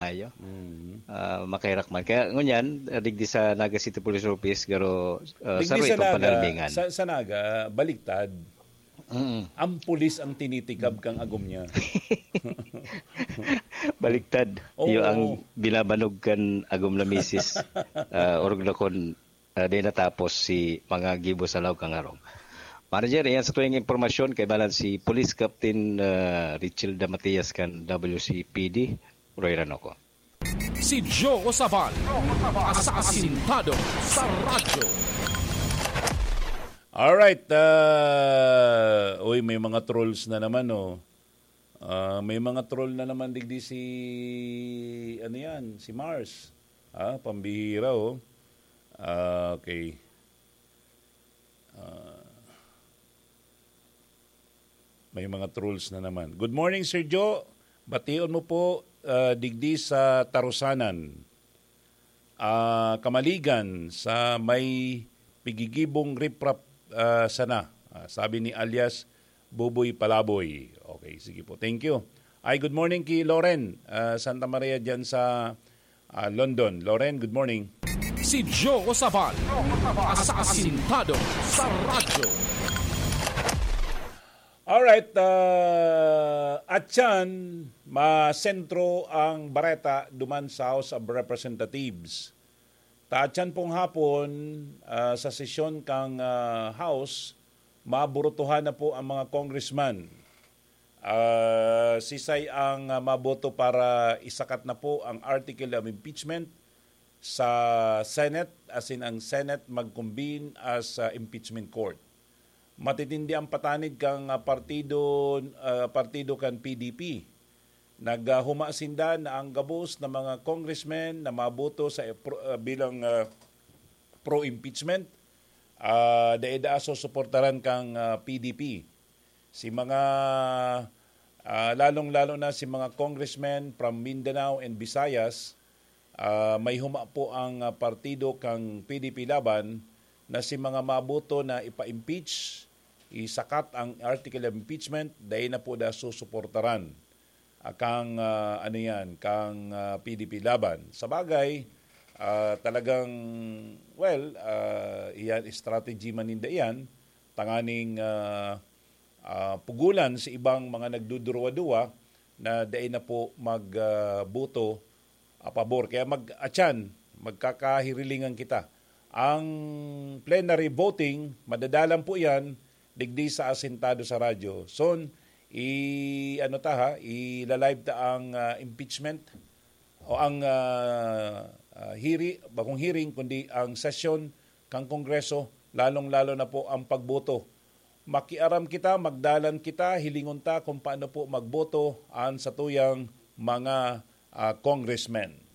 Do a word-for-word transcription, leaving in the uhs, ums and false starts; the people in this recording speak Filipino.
maayo. Mm. Uh, makairak man. Kaya ngunyan, digdi sa Naga City Police Office, garo uh, sa Digdi sa itong Naga, panalmingan. sa, sa Naga, baliktad. Mm. Ang pulis ang tinitikab kang agom niya. Baliktad. Oo. Yung ang binabanog kan agom na misis. Uh, orog na kon uh, di natapos si mga gibo sa law kang arong. Manager, yan sa tuwing impormasyon kay balan si Police Captain uh, Richilda Matias kan W C P D, Roy Ranoco. Si Joe Osabal, asasintado sa radyo. Alright, uh, uy, may mga trolls na naman, oh. Uh, may mga troll na naman digdi si, ano yan, si Mars. Ah, pambihira, oh. Uh, okay. Uh, may mga trolls na naman. Good morning, Sir Joe. Bation mo po uh, digdi sa Tarusanan. Uh, Kamaligan sa may pigigibong riprap uh, sana. Uh, sabi ni alias Buboy Palaboy. Okay, sige po. Thank you. Ay, good morning kay Loren. Uh, Santa Maria dyan sa uh, London. Loren, good morning. Si Joe Osabal, asasintado sa radyo. Alright, uh, at yan, masentro ang bareta duman sa House of Representatives. Taatyan pong hapon uh, sa sesyon kang uh, House, maburutuhan na po ang mga congressman. Uh, sisay ang uh, maboto para isakat na po ang article of impeachment sa Senate, as in ang Senate mag-convene as uh, impeachment court. Matitindi ang patanid kang uh, partido uh, partido kan P D P. Naghumasinda uh, na ang gabos ng mga congressmen na maboto sa uh, pro, uh, bilang uh, pro-impeachment. Uh, Daida-aso suportaran kang uh, P D P. Si mga uh, lalong-lalo na si mga congressmen from Mindanao and Visayas, uh, may huma po ang uh, partido kang P D P laban na si mga maboto na ipa-impeach, isakat ang article of impeachment, dahil na po da susuportaran uh, kang uh, ano yan, kang uh, P D P laban. Sa bagay, uh, talagang, well, uh, iyan, strategy maninda yan, tanganing uh, uh, pugulan sa ibang mga nagdudurwa-duwa na dahil na po magbuto uh, a pabor. Kaya mag-atyan, magkakahirilingan kita. Ang plenary voting, madadalang po yan, digdi sa asintado sa radyo. So, i ano ta ha, i-live ta ang uh, impeachment o ang uh, uh, hearing, bagong hearing kundi ang session kang Kongreso, lalong-lalo na po ang pagboto. Makiaram kita, magdalan kita, hilingon ta kung paano po magboto an sa tuyang mga uh, congressmen.